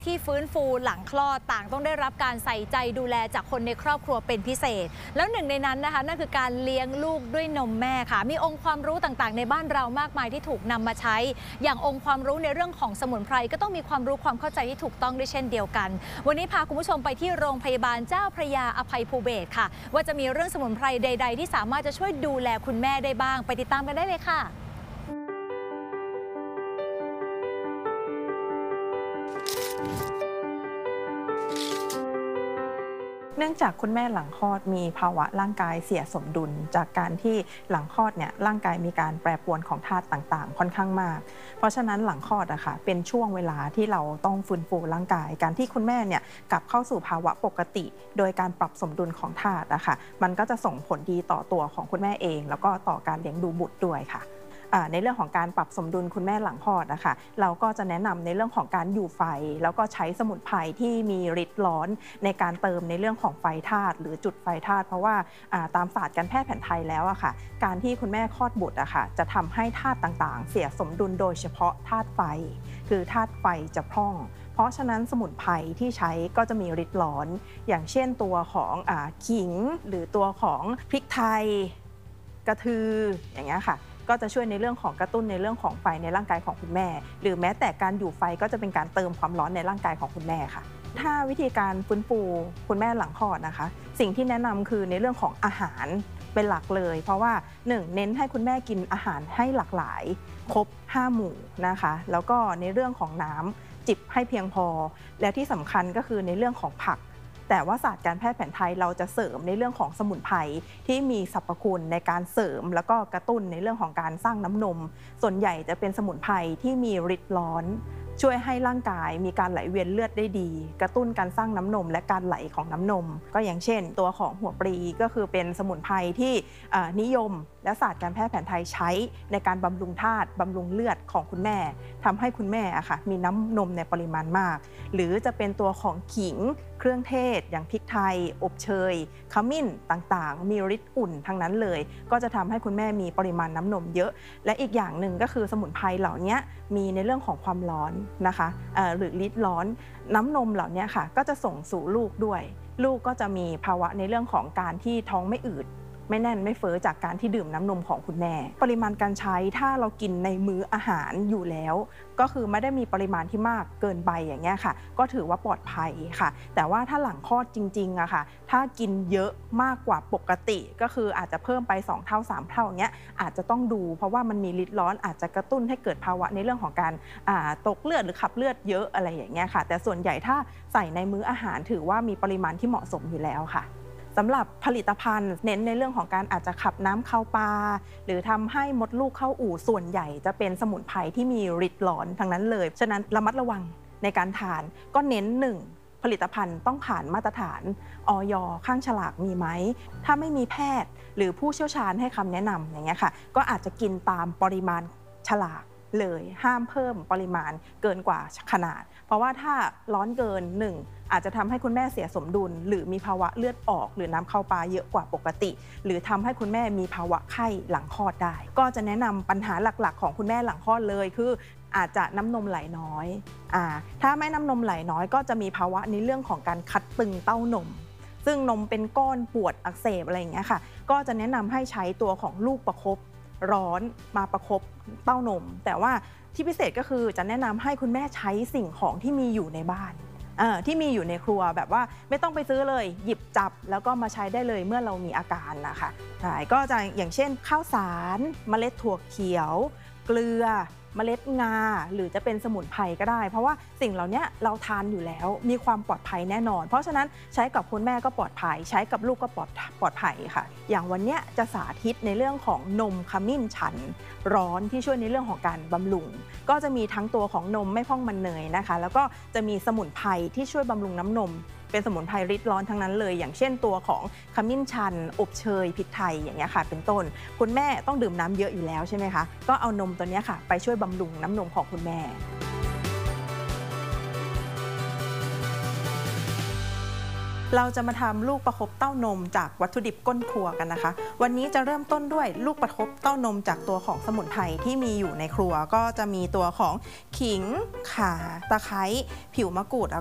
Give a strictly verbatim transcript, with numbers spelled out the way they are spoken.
ที่ฟื้นฟูหลังคลอดต่างต้องได้รับการใส่ใจดูแลจากคนในครอบครัวเป็นพิเศษแล้วหนึ่งในนั้นนะคะนั่นคือการเลี้ยงลูกด้วยนมแม่ค่ะมีองค์ความรู้ต่างๆในบ้านเรามากมายที่ถูกนำมาใช้อย่างองค์ความรู้ในเรื่องของสมุนไพรก็ต้องมีความรู้ความเข้าใจที่ถูกต้องด้วยเช่นเดียวกันวันนี้พาคุณผู้ชมไปที่โรงพยาบาลเจ้าพระยาอภัยภูเบศรค่ะว่าจะมีเรื่องสมุนไพรใดๆที่สามารถจะช่วยดูแลคุณแม่ได้บ้างไปติดตามกันได้เลยค่ะเนื่องจากคุณแม่หลังคลอดมีภาวะร่างกายเสียสมดุลจากการที่หลังคลอดเนี่ยร่างกายมีการแปรปรวนของธาตุต่างๆค่อนข้างมากเพราะฉะนั้นหลังคลอดอะค่ะเป็นช่วงเวลาที่เราต้องฟื้นฟูร่างกายการที่คุณแม่เนี่ยกลับเข้าสู่ภาวะปกติโดยการปรับสมดุลของธาตุอะค่ะมันก็จะส่งผลดีต่อตัวของคุณแม่เองแล้วก็ต่อการเลี้ยงดูบุตรด้วยค่ะในเรื่องของการปรับสมดุลคุณแม่หลังคลอดนะคะเราก็จะแนะนำในเรื่องของการอยู่ไฟแล้วก็ใช้สมุนไพรที่มีฤทธิ์ร้อนในการเติมในเรื่องของไฟธาตุหรือจุดไฟธาตุเพราะว่าตามศาสตร์การแพทย์แผนไทยแล้วอะค่ะการที่คุณแม่คลอดบุตรอะค่ะจะทำให้ธาตุต่างๆเสียสมดุลโดยเฉพาะธาตุไฟคือธาตุไฟจะพร่องเพราะฉะนั้นสมุนไพรที่ใช้ก็จะมีฤทธิ์ร้อนอย่างเช่นตัวของอ่าขิงหรือตัวของพริกไทยกระทืออย่างเงี้ยค่ะก็จะช่วยในเรื่องของกระตุ้นในเรื่องของไฟในร่างกายของคุณแม่หรือแม้แต่การอยู่ไฟก็จะเป็นการเติมความร้อนในร่างกายของคุณแม่ค่ะถ้าวิธีการฟื้นฟูคุณแม่หลังคลอดนะคะสิ่งที่แนะนำคือในเรื่องของอาหารเป็นหลักเลยเพราะว่าหนึ่งเน้นให้คุณแม่กินอาหารให้หลากหลายครบห้าหมู่นะคะแล้วก็ในเรื่องของน้ำจิบให้เพียงพอและที่สำคัญก็คือในเรื่องของผักแต่ว่าศาสตร์การแพทย์แผนไทยเราจะเสริมในเรื่องของสมุนไพรที่มีสรรพคุณในการเสริมแล้วก็กระตุ้นในเรื่องของการสร้างน้ำนมส่วนใหญ่จะเป็นสมุนไพรที่มีฤทธิ์ร้อนช่วยให้ร่างกายมีการไหลเวียนเลือดได้ดีกระตุ้นการสร้างน้ำนมและการไหลของน้ำนมก็อย่างเช่นตัวของหัวปลีก็คือเป็นสมุนไพรที่นิยมและศาสตร์การแพทย์แผนไทยใช้ในการบำรุงธาตุบำรุงเลือดของคุณแม่ทำให้คุณแม่อะค่ะมีน้ำนมในปริมาณมากหรือจะเป็นตัวของขิงเครื่องเทศอย่างพริกไทยอบเชยขมิ้นต่างๆมีฤทธิ์อุ่นทั้งนั้นเลยก็จะทำให้คุณแม่มีปริมาณน้ำนมเยอะและอีกอย่างหนึ่งก็คือสมุนไพรเหล่านี้มีในเรื่องของความร้อนนะคะหรือฤทธิ์ร้อนน้ำนมเหล่านี้ค่ะก็จะส่งสู่ลูกด้วยลูกก็จะมีภาวะในเรื่องของการที่ท้องไม่อืดไม่แน่นไม่เฟ้อจากการที่ดื่มน้ำนมของคุณแม่ปริมาณการใช้ถ้าเรากินในมื้ออาหารอยู่แล้วก็คือไม่ได้มีปริมาณที่มากเกินไปอย่างเงี้ยค่ะก็ถือว่าปลอดภัยค่ะแต่ว่าถ้าหลังคลอดจริงๆอะค่ะถ้ากินเยอะมากกว่าปกติก็คืออาจจะเพิ่มไปสองเท่าสามเท่าอย่างเงี้ยอาจจะต้องดูเพราะว่ามันมีฤทธิ์ร้อนอาจจะกระตุ้นให้เกิดภาวะในเรื่องของการตกเลือดหรือขับเลือดเยอะอะไรอย่างเงี้ยค่ะแต่ส่วนใหญ่ถ้าใส่ในมื้ออาหารถือว่ามีปริมาณที่เหมาะสมอยู่แล้วค่ะสำหรับผลิตภัณฑ์เน้นในเรื่องของการอาจจะขับน้ำเข้าปลาหรือทำให้มดลูกเข้าอู่ส่วนใหญ่จะเป็นสมุนไพรที่มีฤทธิ์ร้อนทั้งนั้นเลยฉะนั้นระมัดระวังในการทานก็เน้นหนึ่งผลิตภัณฑ์ต้องผ่านมาตรฐานอย.ข้างฉลากมีไหมถ้าไม่มีแพทย์หรือผู้เชี่ยวชาญให้คำแนะนำอย่างเงี้ยค่ะก็อาจจะกินตามปริมาณฉลากเลยห้ามเพิ่มปริมาณเกินกว่าขนาดเพราะว่าถ้าร้อนเกินหนึ่งอาจจะทำให้คุณแม่เสียสมดุลหรือมีภาวะเลือดออกหรือน้ำเข้าปลาเยอะกว่าปกติหรือทำให้คุณแม่มีภาวะไข้หลังคลอดได้ก็จะแนะนำปัญหาหลักๆของคุณแม่หลังคลอดเลยคืออาจจะน้ำนมไหลน้อยอ่าถ้าไม่น้ำนมไหลน้อยก็จะมีภาวะในเรื่องของการคัดตึงเต้านมซึ่งนมเป็นก้อนปวดอักเสบอะไรอย่างเงี้ยค่ะก็จะแนะนำให้ใช้ตัวของลูกประคบร้อนมาประคบเต้านมแต่ว่าที่พิเศษก็คือจะแนะนำให้คุณแม่ใช้สิ่งของที่มีอยู่ในบ้านที่มีอยู่ในครัวแบบว่าไม่ต้องไปซื้อเลยหยิบจับแล้วก็มาใช้ได้เลยเมื่อเรามีอาการนะคะใช่ก็จะอย่างเช่นข้าวสารเมล็ดถั่วเขียวเกลือเมล็ดงาหรือจะเป็นสมุนไพรก็ได้เพราะว่าสิ่งเหล่านี้เราทานอยู่แล้วมีความปลอดภัยแน่นอนเพราะฉะนั้นใช้กับคุณแม่ก็ปลอดภัยใช้กับลูกก็ปลอดปลอดภัยค่ะอย่างวันนี้จะสาธิตในเรื่องของนมขมิ้นชันร้อนที่ช่วยในเรื่องของการบำรุงก็จะมีทั้งตัวของนมไม่พองมันเนยนะคะแล้วก็จะมีสมุนไพรที่ช่วยบำรุงน้ำนมเป็นสมุนไพรฤทธิ์ร้อนทั้งนั้นเลยอย่างเช่นตัวของขมิ้นชันอบเชยพริกไทยอย่างเงี้ยค่ะเป็นต้นคุณแม่ต้องดื่มน้ำเยอะอยู่แล้วใช่ไหมคะก็เอานมตัวนี้ค่ะไปช่วยบำรุงน้ำนมของคุณแม่คเราจะมาทำลูกประคบเต้านมจากวัตถุดิบก้นครัวกันนะคะ วันนี้จะเริ่มต้นด้วยลูกประคบเต้านมจากตัวของสมุนไพรที่มีอยู่ในครัวก็จะมีตัวของขิงข่าตะไคร้ผิวมะกรูด